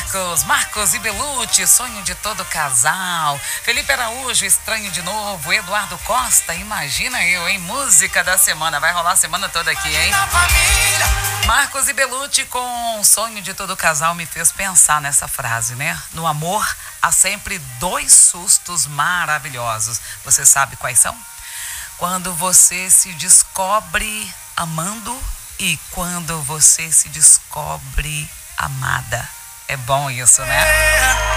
Marcos e Belucci, sonho de todo casal. Felipe Araújo, estranho de novo. Eduardo Costa, imagina eu, hein? Música da semana, vai rolar a semana toda aqui, hein? Marcos e Belucci com sonho de todo casal me fez pensar nessa frase, né? No amor há sempre dois sustos maravilhosos. Você sabe quais são? Quando você se descobre amando e quando você se descobre amada. É bom isso, né?